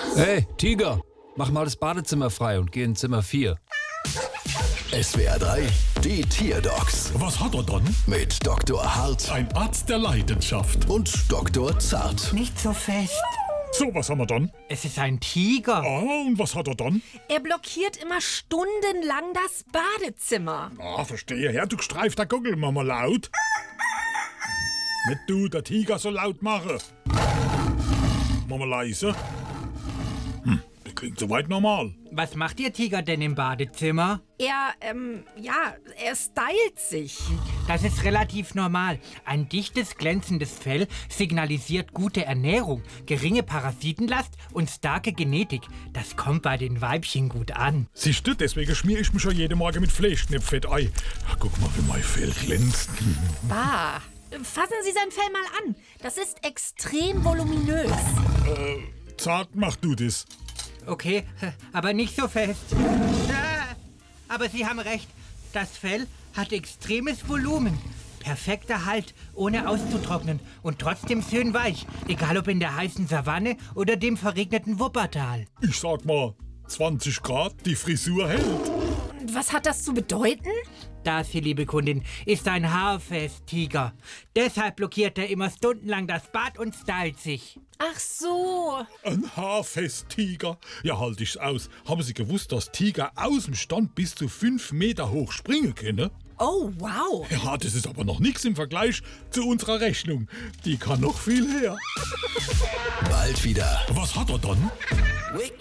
Hey, Tiger, mach mal das Badezimmer frei und geh in Zimmer 4. SWR 3, die Tierdocs Was hat er dann? mit Dr. Hart Ein Arzt der Leidenschaft. und Dr. Zart. Nicht so fest. So, was haben wir dann? Es ist ein Tiger. Ah, und was hat er dann? Er blockiert immer stundenlang das Badezimmer. Ah, verstehe. Ja, du gestreifter Gockel, Mama, laut. Nicht du, der Tiger soll laut machen. Mama, leise. Das klingt soweit normal. Was macht Ihr Tiger denn im Badezimmer? Er stylt sich. Das ist relativ normal. Ein dichtes, glänzendes Fell signalisiert gute Ernährung, geringe Parasitenlast und starke Genetik. Das kommt bei den Weibchen gut an. Siehst du, deswegen schmier ich mich schon jeden Morgen mit Fleischknäpfett ein. Ach, guck mal, wie mein Fell glänzt. Bah. Fassen Sie sein Fell mal an. Das ist extrem voluminös. Zart, mach du das. Okay, aber nicht so fest. Aber Sie haben recht. Das Fell hat extremes Volumen. Perfekter Halt, ohne auszutrocknen und trotzdem schön weich. Egal ob in der heißen Savanne oder dem verregneten Wuppertal. Ich sag mal, 20 Grad, die Frisur hält. Und was hat das zu bedeuten? Das, hier, liebe Kundin, ist ein Haarfest-Tiger. Deshalb blockiert er immer stundenlang das Bad und stylt sich. Ach so. Ein Haarfest-Tiger. Ja, halt ich's aus. Haben Sie gewusst, dass Tiger aus dem Stand bis zu 5 Meter hoch springen können? Oh, wow. Ja, das ist aber noch nichts im Vergleich zu unserer Rechnung. Die kann noch viel her. Bald wieder. Was hat er dann?